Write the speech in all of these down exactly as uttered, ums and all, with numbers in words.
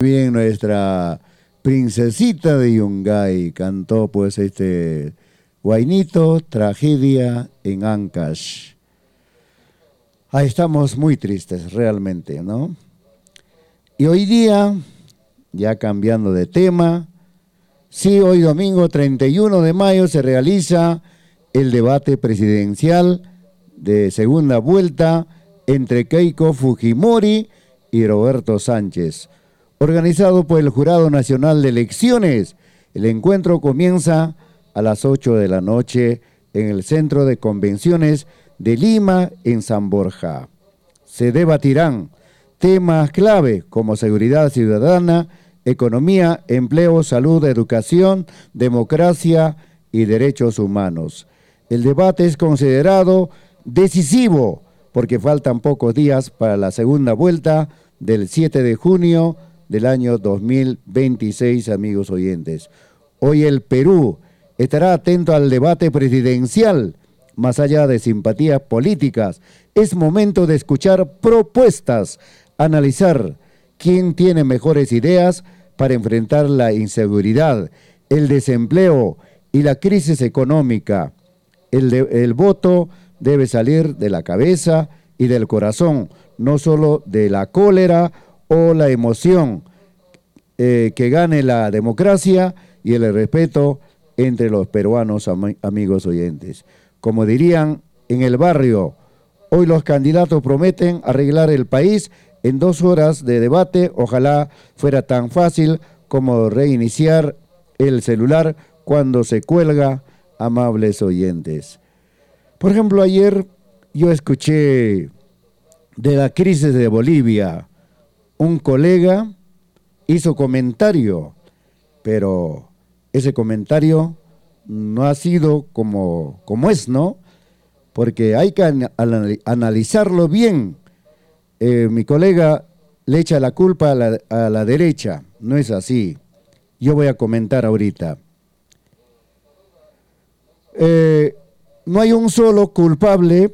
bien nuestra princesita de Yungay. Cantó pues este Huaynito, Tragedia en Ancash. Ahí estamos muy tristes realmente, ¿no? Y hoy día, ya cambiando de tema, sí, hoy domingo treinta y uno de mayo se realiza el debate presidencial de segunda vuelta entre Keiko Fujimori y Roberto Sánchez, organizado por el Jurado Nacional de Elecciones. El encuentro comienza a las ocho de la noche en el Centro de Convenciones de Lima, en San Borja. Se debatirán temas clave como seguridad ciudadana, economía, empleo, salud, educación, democracia y derechos humanos. El debate es considerado decisivo porque faltan pocos días para la segunda vuelta del siete de junio del año dos mil veintiséis, amigos oyentes. Hoy el Perú estará atento al debate presidencial. Más allá de simpatías políticas, es momento de escuchar propuestas, analizar quién tiene mejores ideas para enfrentar la inseguridad, el desempleo y la crisis económica. El, de, el voto debe salir de la cabeza y del corazón, no solo de la cólera o la emoción. Eh, que gane la democracia y el respeto entre los peruanos, am amigos oyentes. Como dirían en el barrio, hoy los candidatos prometen arreglar el país en dos horas de debate. Ojalá fuera tan fácil como reiniciar el celular cuando se cuelga, amables oyentes. Por ejemplo, ayer yo escuché de la crisis de Bolivia. Un colega hizo comentario, pero ese comentario no ha sido como, como es, ¿no? Porque hay que an analizarlo bien. Eh, mi colega le echa la culpa a la, a la derecha, no es así. Yo voy a comentar ahorita. Eh, no hay un solo culpable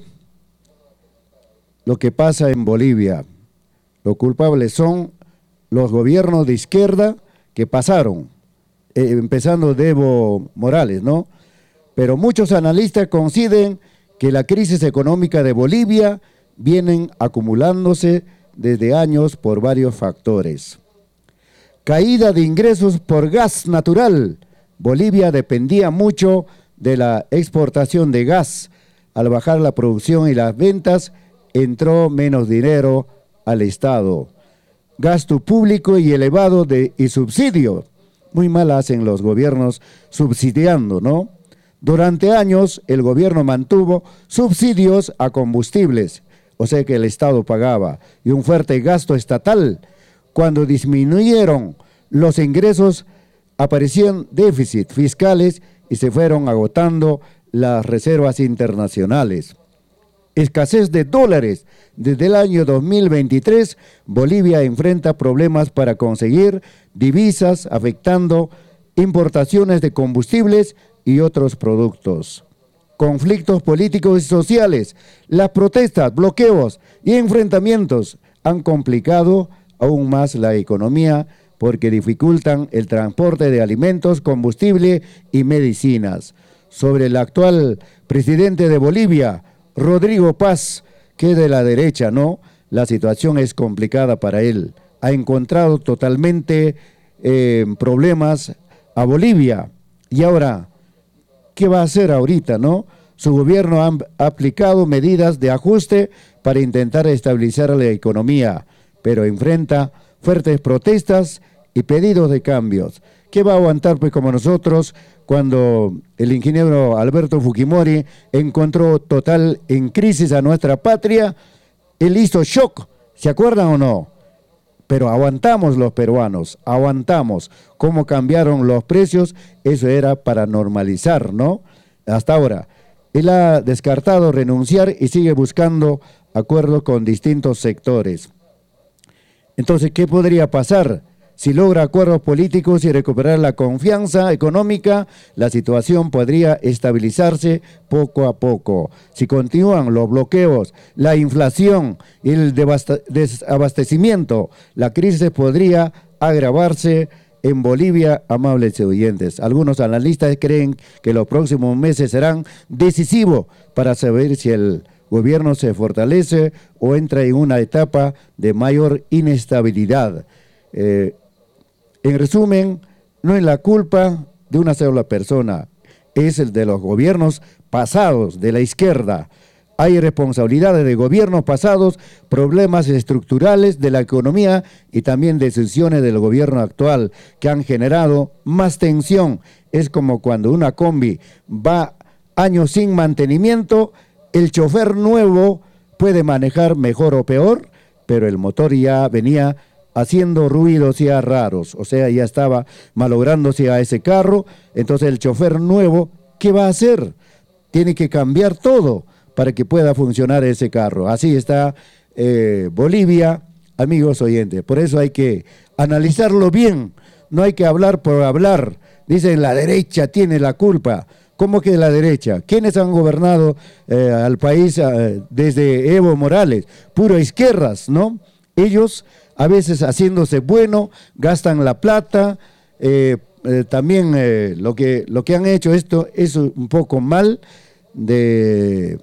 lo que pasa en Bolivia. Los culpables son los gobiernos de izquierda que pasaron, eh, empezando de Evo Morales, ¿no? Pero muchos analistas coinciden que la crisis económica de Bolivia vienen acumulándose desde años por varios factores. Caída de ingresos por gas natural. Bolivia dependía mucho de la exportación de gas. Al bajar la producción y las ventas, entró menos dinero al Estado. Gasto público y elevado de, y subsidio. Muy mal hacen los gobiernos subsidiando, ¿no? Durante años el gobierno mantuvo subsidios a combustibles, o sea que el Estado pagaba, y un fuerte gasto estatal. Cuando disminuyeron los ingresos, aparecían déficits fiscales y se fueron agotando las reservas internacionales. Escasez de dólares. Desde el año dos mil veintitrés, Bolivia enfrenta problemas para conseguir divisas, afectando importaciones de combustibles y otros productos. Conflictos políticos y sociales, las protestas, bloqueos y enfrentamientos han complicado aún más la economía porque dificultan el transporte de alimentos, combustible y medicinas. Sobre el actual presidente de Bolivia, Rodrigo Paz, que de la derecha, ¿no? La situación es complicada para él. Ha encontrado totalmente eh, problemas a Bolivia. Y ahora, ¿qué va a hacer ahorita, no? Su gobierno ha aplicado medidas de ajuste para intentar estabilizar la economía, pero enfrenta fuertes protestas y pedidos de cambios. ¿Qué va a aguantar, pues, como nosotros, cuando el ingeniero Alberto Fujimori encontró total en crisis a nuestra patria? Él hizo shock, ¿se acuerdan o no? Pero aguantamos los peruanos, aguantamos. ¿Cómo cambiaron los precios? Eso era para normalizar, ¿no? Hasta ahora, él ha descartado renunciar y sigue buscando acuerdos con distintos sectores. Entonces, ¿qué podría pasar? Si logra acuerdos políticos y recuperar la confianza económica, la situación podría estabilizarse poco a poco. Si continúan los bloqueos, la inflación y el desabastecimiento, la crisis podría agravarse en Bolivia, amables oyentes. Algunos analistas creen que los próximos meses serán decisivos para saber si el gobierno se fortalece o entra en una etapa de mayor inestabilidad. Eh, en resumen, no es la culpa de una sola persona, es el de los gobiernos pasados de la izquierda. Hay responsabilidades de gobiernos pasados, problemas estructurales de la economía y también decisiones del gobierno actual que han generado más tensión. Es como cuando una combi va años sin mantenimiento, el chofer nuevo puede manejar mejor o peor, pero el motor ya venía haciendo ruidos ya raros, o sea, ya estaba malográndose a ese carro. Entonces el chofer nuevo, ¿qué va a hacer? Tiene que cambiar todo para que pueda funcionar ese carro. Así está eh, Bolivia, amigos oyentes. Por eso hay que analizarlo bien, no hay que hablar por hablar. Dicen, la derecha tiene la culpa. ¿Cómo que la derecha? ¿Quiénes han gobernado eh, al país eh, desde Evo Morales? Puro izquierdas, ¿no? Ellos, a veces haciéndose bueno, gastan la plata. Eh, eh, también eh, lo, que, lo que han hecho esto es un poco mal de...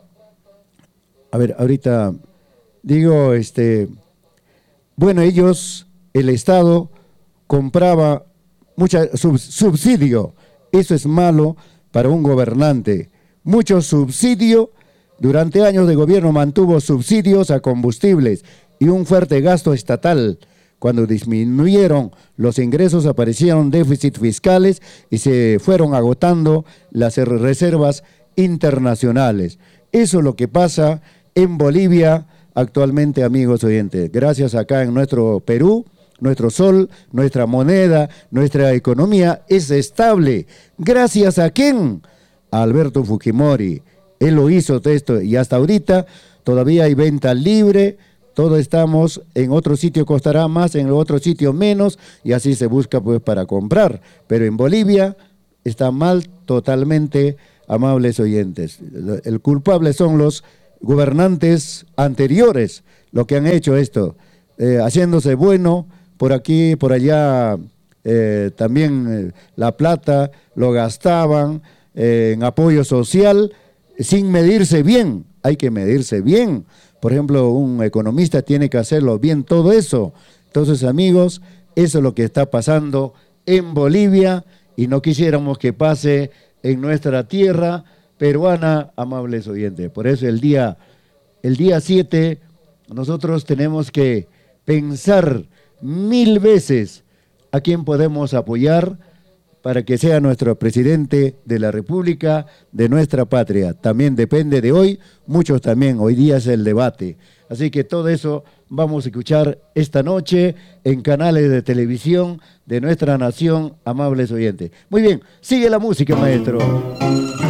A ver, ahorita digo, este, bueno, ellos, el Estado compraba mucha sub, subsidio, eso es malo para un gobernante. Mucho subsidio, durante años de gobierno mantuvo subsidios a combustibles y un fuerte gasto estatal. Cuando disminuyeron los ingresos aparecieron déficits fiscales y se fueron agotando las reservas internacionales. Eso es lo que pasa en Bolivia actualmente, amigos oyentes. Gracias acá en nuestro Perú, nuestro sol, nuestra moneda, nuestra economía es estable. ¿Gracias a quién? A Alberto Fujimori. Él lo hizo todo esto y hasta ahorita todavía hay venta libre. Todos estamos, en otro sitio costará más, en otro sitio menos, y así se busca pues para comprar. Pero en Bolivia está mal totalmente, amables oyentes. El culpable son los gobernantes anteriores, lo que han hecho esto, eh, haciéndose bueno, por aquí, por allá, eh, también eh, la plata lo gastaban eh, en apoyo social, sin medirse bien. Hay que medirse bien. Por ejemplo, un economista tiene que hacerlo bien todo eso. Entonces, amigos, eso es lo que está pasando en Bolivia y no quisiéramos que pase en nuestra tierra peruana, amables oyentes. Por eso el día, el día siete nosotros tenemos que pensar mil veces a quién podemos apoyar para que sea nuestro presidente de la República, de nuestra patria. También depende de hoy, muchos también, hoy día es el debate. Así que todo eso vamos a escuchar esta noche en canales de televisión de nuestra nación, amables oyentes. Muy bien, sigue la música, maestro.